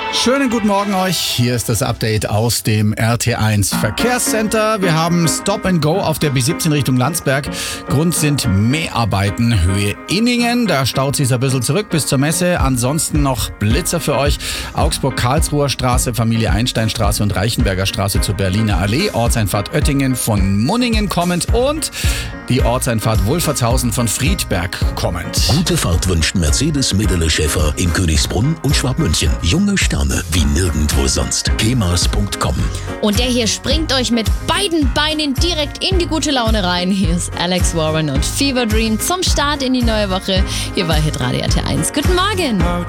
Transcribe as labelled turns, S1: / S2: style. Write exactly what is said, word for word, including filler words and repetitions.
S1: Schönen guten Morgen euch. Hier ist das Update aus dem R T eins Verkehrscenter. Wir haben Stop and Go auf der B siebzehn Richtung Landsberg. Grund sind Mäharbeiten Höhe Inningen. Da staut sich ein bisschen zurück bis zur Messe. Ansonsten noch Blitzer für euch. Augsburg-Karlsruher Straße, Familie Einsteinstraße und Reichenberger Straße zur Berliner Allee. Ortseinfahrt Oettingen von Munningen kommend und die Ortseinfahrt Wolfertshausen von Friedberg kommend.
S2: Gute Fahrt wünscht Mercedes Medele Schäfer in Königsbrunn und Schwabmünchen. Junge Sterne wie nirgendwo sonst. kemas punkt com.
S3: Und der hier springt euch mit beiden Beinen direkt in die gute Laune rein. Hier ist Alex Warren und Fever Dream zum Start in die neue Woche. Hier war Hitradio R T eins. Guten Morgen.